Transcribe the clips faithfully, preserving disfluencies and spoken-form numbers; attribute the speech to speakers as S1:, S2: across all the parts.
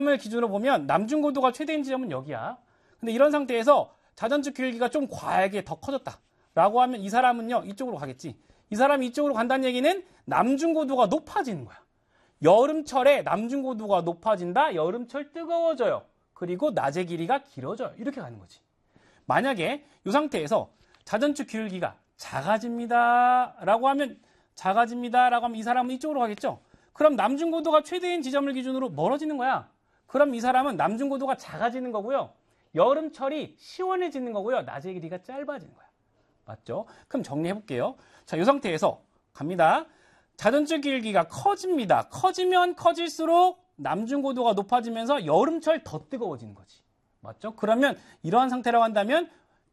S1: 을 기준으로 보면 남중고도가 최대인 지점은 여기야. 근데 이런 상태에서 자전축 기울기가 좀 과하게 더 커졌다 라고 하면 이 사람은요 이쪽으로 가겠지. 이 사람이 이쪽으로 간다는 얘기는 남중고도가 높아지는 거야. 여름철에 남중고도가 높아진다. 여름철 뜨거워져요. 그리고 낮의 길이가 길어져요. 이렇게 가는 거지. 만약에 이 상태에서 자전축 기울기가 작아집니다 라고 하면 작아집니다 라고 하면 이 사람은 이쪽으로 가겠죠. 그럼 남중고도가 최대인 지점을 기준으로 멀어지는 거야. 그럼 이 사람은 남중고도가 작아지는 거고요. 여름철이 시원해지는 거고요. 낮의 길이가 짧아지는 거야. 맞죠? 그럼 정리해볼게요. 자, 이 상태에서 갑니다. 자전축 기울기가 커집니다. 커지면 커질수록 남중고도가 높아지면서 여름철 더 뜨거워지는 거지. 맞죠? 그러면 이러한 상태라고 한다면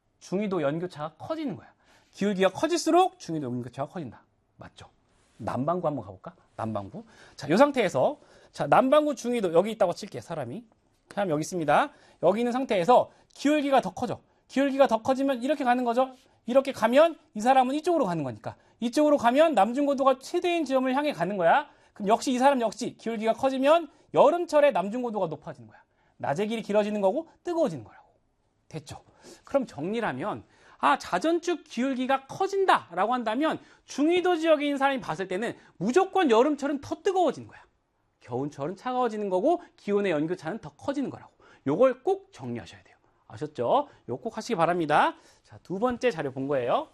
S1: 중위도 연교차가 커지는 거야. 기울기가 커질수록 중위도 연교차가 커진다. 맞죠? 남반구 한번 가볼까? 남반구. 자, 이 상태에서 자, 남반구 중위도 여기 있다고 칠게, 사람이. 사람 여기 있습니다. 여기 있는 상태에서 기울기가 더 커져. 기울기가 더 커지면 이렇게 가는 거죠. 이렇게 가면 이 사람은 이쪽으로 가는 거니까. 이쪽으로 가면 남중고도가 최대인 지점을 향해 가는 거야. 그럼 역시 이 사람 역시 기울기가 커지면 여름철에 남중고도가 높아지는 거야. 낮의 길이 길어지는 거고 뜨거워지는 거라고. 됐죠? 그럼 정리를 하면 아, 자전축 기울기가 커진다라고 한다면 중위도 지역에 있는 사람이 봤을 때는 무조건 여름철은 더 뜨거워지는 거야. 겨울철은 차가워지는 거고 기온의 연교차는 더 커지는 거라고. 요걸 꼭 정리하셔야 돼요. 아셨죠? 요거 꼭 하시기 바랍니다. 자, 두 번째 자료 본 거예요.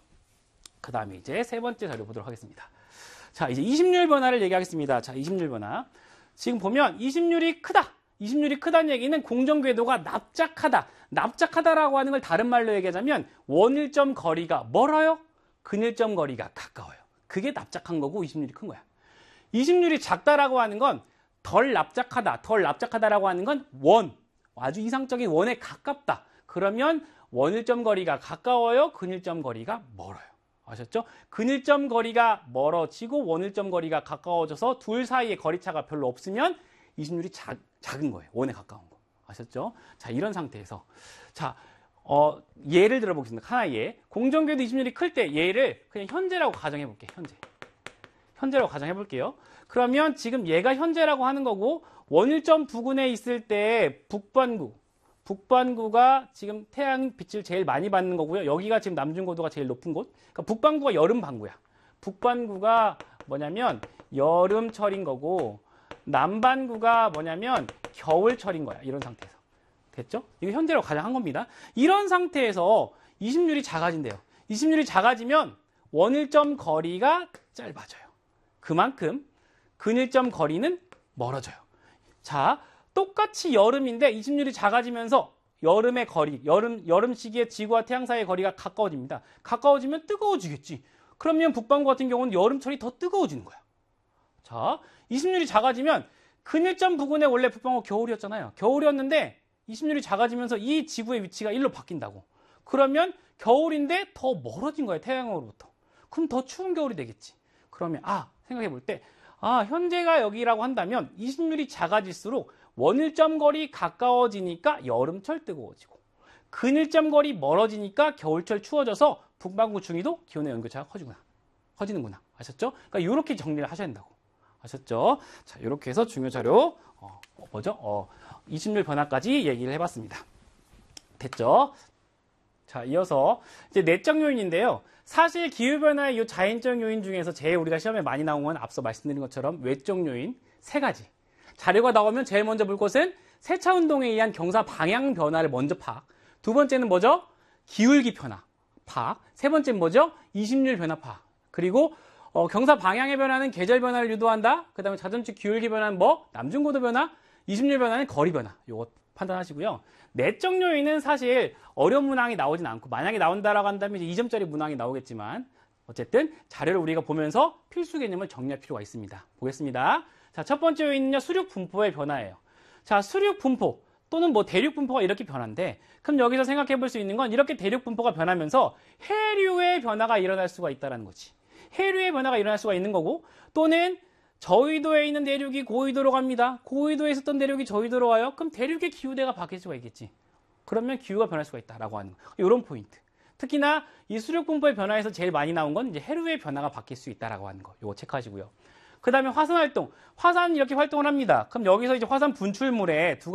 S1: 그 다음에 이제 세 번째 자료 보도록 하겠습니다. 자, 이제 이십률 변화를 얘기하겠습니다. 자, 이십률 변화. 지금 보면 이십률이 크다. 이십률이 크다는 얘기는 공정궤도가 납작하다. 납작하다라고 하는 걸 다른 말로 얘기하자면 원일점 거리가 멀어요. 근일점 거리가 가까워요. 그게 납작한 거고 이십률이 큰 거야. 이십률이 작다라고 하는 건 덜 납작하다. 덜 납작하다라고 하는 건 원. 아주 이상적인 원에 가깝다. 그러면 원일점 거리가 가까워요. 근일점 거리가 멀어요. 아셨죠? 근일점 거리가 멀어지고 원일점 거리가 가까워져서 둘 사이의 거리차가 별로 없으면 이십률이 작, 작은 거예요. 원에 가까운 거. 아셨죠? 자, 이런 상태에서 자, 어, 예를 들어보겠습니다. 하나의 예. 공정궤도 이십률이 클 때 얘를 그냥 현재라고 가정해 볼게요. 현재. 현재라고 가정해 볼게요. 그러면 지금 얘가 현재라고 하는 거고 원일점 부근에 있을 때 북반구 북반구가 지금 태양 빛을 제일 많이 받는 거고요. 여기가 지금 남중고도가 제일 높은 곳. 그러니까 북반구가 여름반구야. 북반구가 뭐냐면 여름철인 거고 남반구가 뭐냐면 겨울철인 거야. 이런 상태에서. 됐죠? 이거 현재로 가장 한 겁니다. 이런 상태에서 이십률이 작아진대요. 이십률이 작아지면 원일점 거리가 짧아져요. 그만큼 근일점 거리는 멀어져요. 자, 똑같이 여름인데 이십률이 작아지면서 여름의 거리, 여름, 여름 시기에 지구와 태양 사이의 거리가 가까워집니다. 가까워지면 뜨거워지겠지. 그러면 북반구 같은 경우는 여름철이 더 뜨거워지는 거야. 자, 이십률이 작아지면 근일점 부근에 원래 북반구 겨울이었잖아요. 겨울이었는데 이십률이 작아지면서 이 지구의 위치가 일로 바뀐다고. 그러면 겨울인데 더 멀어진 거예요. 태양으로부터. 그럼 더 추운 겨울이 되겠지. 그러면 아, 생각해 볼 때 아, 현재가 여기라고 한다면 이십률이 작아질수록 원일점 거리 가까워지니까 여름철 뜨거워지고 근일점 거리 멀어지니까 겨울철 추워져서 북반구 중위도 기온의 연교차가 커지구나. 커지는구나. 아셨죠? 그러니까 이렇게 정리를 하셔야 된다고. 아셨죠? 자, 이렇게 해서 중요 자료 어, 뭐죠? 어, 이십률 변화까지 얘기를 해봤습니다. 됐죠? 자, 이어서 이제 내적 요인인데요. 사실 기후변화의 이 자연적 요인 중에서 제일 우리가 시험에 많이 나온 건 앞서 말씀드린 것처럼 외적 요인 세 가지. 자료가 나오면 제일 먼저 볼 것은 세차 운동에 의한 경사 방향 변화를 먼저 파악. 두 번째는 뭐죠? 기울기 변화 파악. 세 번째는 뭐죠? 이십률 변화 파악. 그리고 어, 경사 방향의 변화는 계절 변화를 유도한다. 그 다음에 자전축 기울기 변화는 뭐? 남중고도 변화. 이십률 변화는 거리 변화. 요거 판단하시고요. 내적 요인은 사실 어려운 문항이 나오진 않고 만약에 나온다라고 한다면 이제 이 점짜리 문항이 나오겠지만 어쨌든 자료를 우리가 보면서 필수 개념을 정리할 필요가 있습니다. 보겠습니다. 자, 첫 번째 요인은요. 수륙 분포의 변화예요. 자, 수륙 분포 또는 뭐 대륙 분포가 이렇게 변한데 그럼 여기서 생각해 볼 수 있는 건 이렇게 대륙 분포가 변하면서 해류의 변화가 일어날 수가 있다는 거지. 해류의 변화가 일어날 수가 있는 거고 또는 저위도에 있는 대륙이 고위도로 갑니다. 고위도에 있었던 대륙이 저위도로 와요. 그럼 대륙의 기후대가 바뀔 수가 있겠지. 그러면 기후가 변할 수가 있다라고 하는 거. 이런 포인트. 특히나 이 수륙 분포의 변화에서 제일 많이 나온 건 이제 해류의 변화가 바뀔 수 있다라고 하는 거. 이거 체크하시고요. 그 다음에 화산 활동. 화산 이렇게 활동을 합니다. 그럼 여기서 이제 화산 분출물에 두